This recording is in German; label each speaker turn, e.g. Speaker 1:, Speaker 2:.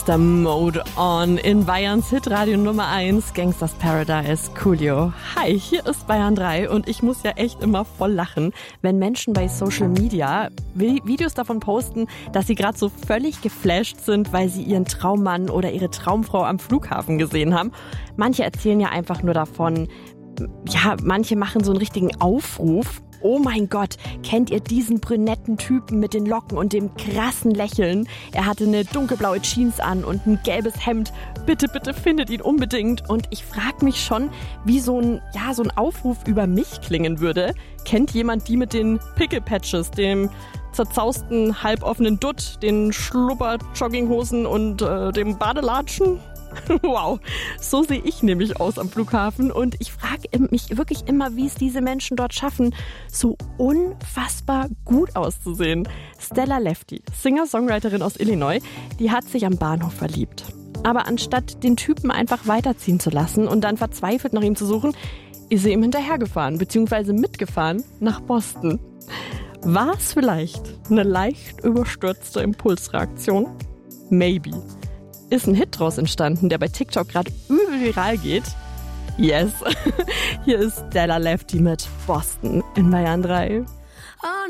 Speaker 1: Der Mode On in Bayerns Hitradio Nummer 1, Gangsters Paradise, Coolio. Hi, hier ist Bayern 3 und ich muss ja echt immer voll lachen, wenn Menschen bei Social Media Videos davon posten, dass sie gerade so völlig geflasht sind, weil sie ihren Traummann oder ihre Traumfrau am Flughafen gesehen haben. Manche erzählen ja einfach nur davon, manche machen so einen richtigen Aufruf. Oh mein Gott, kennt ihr diesen brünetten Typen mit den Locken und dem krassen Lächeln? Er hatte eine dunkelblaue Jeans an und ein gelbes Hemd. Bitte, bitte findet ihn unbedingt. Und ich frage mich schon, wie so ein Aufruf über mich klingen würde. Kennt jemand die mit den Pickle-Patches, dem zerzausten, halboffenen Dutt, den Schlupper-Jogginghosen und dem Badelatschen? Wow, so sehe ich nämlich aus am Flughafen und ich frage mich wirklich immer, wie es diese Menschen dort schaffen, so unfassbar gut auszusehen. Stella Lefty, Singer-Songwriterin aus Illinois, die hat sich am Bahnhof verliebt. Aber anstatt den Typen einfach weiterziehen zu lassen und dann verzweifelt nach ihm zu suchen, ist sie ihm hinterhergefahren bzw. mitgefahren nach Boston. War es vielleicht eine leicht überstürzte Impulsreaktion? Maybe. Ist ein Hit draus entstanden, der bei TikTok gerade übel viral geht? Yes. Hier ist Stella Lefty mit Boston in Bayern 3.